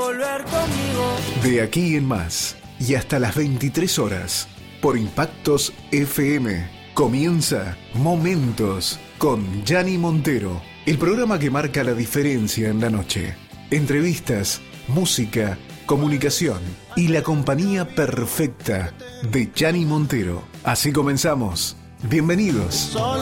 volver conmigo. De aquí en más y hasta las 23 horas por Impactos FM comienza Momentos con Gianni Montero, el programa que marca la diferencia en la noche. Entrevistas, música, comunicación y la compañía perfecta de Gianni Montero. Así comenzamos. Bienvenidos.